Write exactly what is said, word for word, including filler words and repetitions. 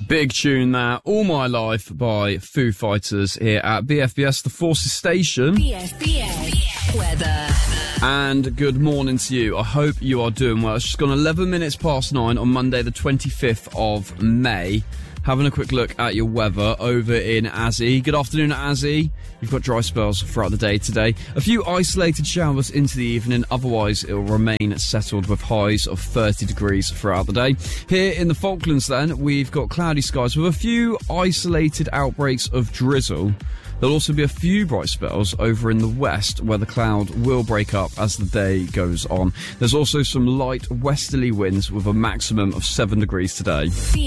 Big tune there, All My Life by Foo Fighters here at B F B S, the Forces Station. B F B S weather. And good morning to you. I hope you are doing well. It's just gone eleven minutes past nine on Monday the twenty-fifth of May. Having a quick look at your weather over in Azzy. Good afternoon, Azzy. You've got dry spells throughout the day today. A few isolated showers into the evening. Otherwise, it will remain settled with highs of thirty degrees throughout the day. Here in the Falklands, then, we've got cloudy skies with a few isolated outbreaks of drizzle. There'll also be a few bright spells over in the west where the cloud will break up as the day goes on. There's also some light westerly winds with a maximum of seven degrees today.